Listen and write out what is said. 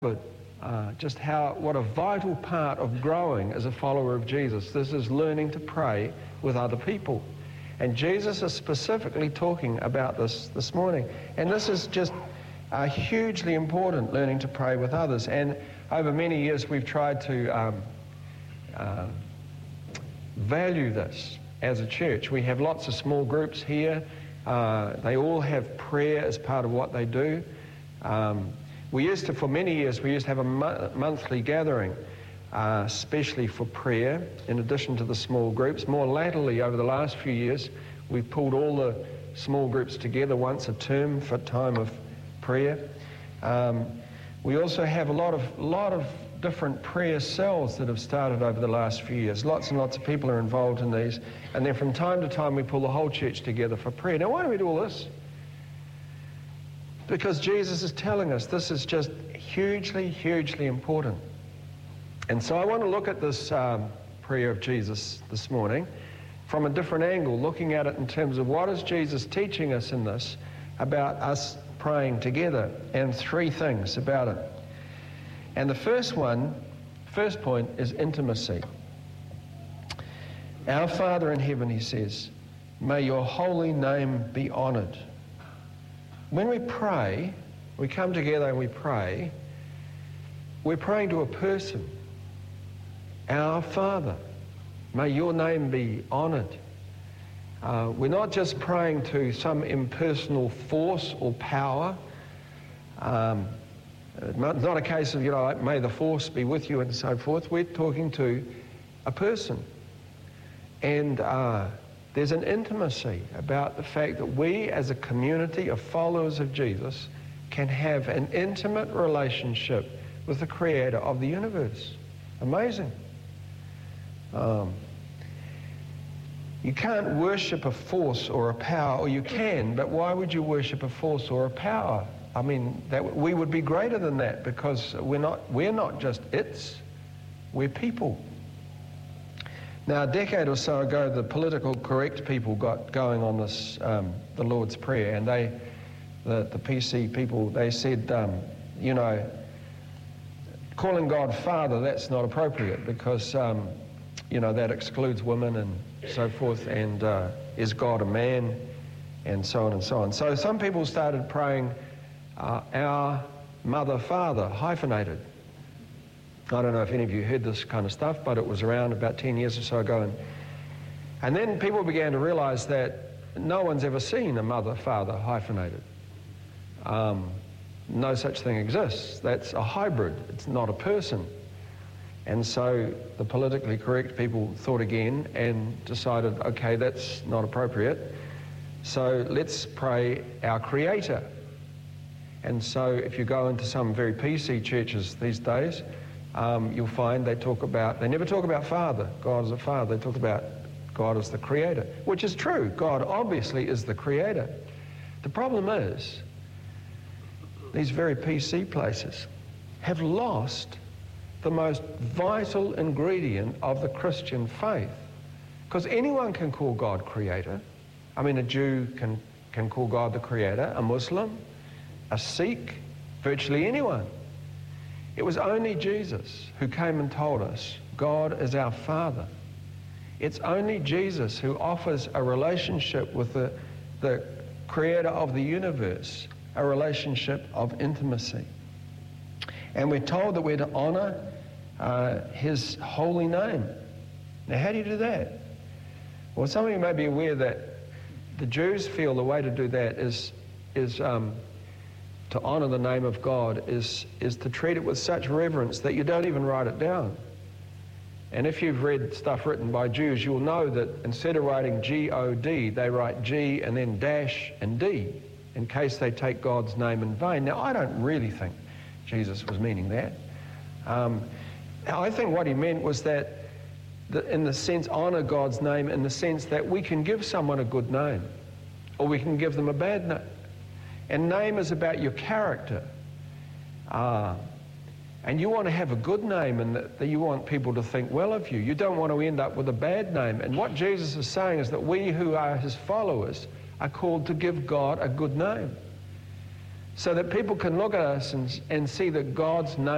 Just what a vital part of growing as a follower of Jesus. This is learning to pray with other people. And Jesus is specifically talking about this morning. And this is just hugely important, learning to pray with others. And over many years we've tried to value this as a church. We have lots of small groups here. They all have prayer as part of what they do. For many years, we used to have a monthly gathering, especially for prayer, in addition to the small groups. More latterly, over the last few years, we've pulled all the small groups together once a term for time of prayer. We also have a lot of different prayer cells that have started over the last few years. Lots and lots of people are involved in these. And then from time to time, we pull the whole church together for prayer. Now, why do we do all this? Because Jesus is telling us this is just hugely, hugely important. And so I want to look at this prayer of Jesus this morning from a different angle, looking at it in terms of what is Jesus teaching us in this about us praying together, and three things about it. And the first point is intimacy. Our Father in heaven, he says, may your holy name be honored. When we pray, we come together and we pray, we're praying to a person. Our Father, may your name be honored. We're not just praying to some impersonal force or power. It's not a case of, may the force be with you and so forth. We're talking to a person. And there's an intimacy about the fact that we as a community of followers of Jesus can have an intimate relationship with the Creator of the universe. Amazing. You can't worship a force or a power, or you can, but why would you worship a force or a power? I mean, we would be greater than that, because we're not just its, we're people. Now, a decade or so ago, the political correct people got going on this, the Lord's Prayer, and the PC people, they said, calling God Father, that's not appropriate, because, that excludes women and so forth, and is God a man, and so on and so on. So some people started praying, Our Mother, Father, hyphenated. I don't know if any of you heard this kind of stuff, but it was around about 10 years or so ago. And then people began to realize that no one's ever seen a mother, father hyphenated. No such thing exists. That's a hybrid. It's not a person. And so the politically correct people thought again and decided, okay, that's not appropriate. So let's pray our Creator. And so if you go into some very PC churches these days, you'll find they never talk about Father, God as a Father. They talk about God as the Creator, which is true. God obviously is the Creator. The problem is these very PC places have lost the most vital ingredient of the Christian faith. Because anyone can call God Creator. I mean, a Jew can call God the Creator, a Muslim, a Sikh, virtually anyone. It was only Jesus who came and told us God is our Father. It's only Jesus who offers a relationship with the Creator of the universe, a relationship of intimacy. And we're told that we're to honor His holy name. Now, how do you do that? Well, some of you may be aware that the Jews feel the way to do that is to honor the name of God is to treat it with such reverence that you don't even write it down. And if you've read stuff written by Jews, you'll know that instead of writing G-O-D, they write G and then dash and D, in case they take God's name in vain. Now, I don't really think Jesus was meaning that. I think what he meant was that, in the sense, honor God's name in the sense that we can give someone a good name, or we can give them a bad name. And name is about your character. And you want to have a good name, and that you want people to think well of you. You don't want to end up with a bad name. And what Jesus is saying is that we who are his followers are called to give God a good name, so that people can look at us and see that God's name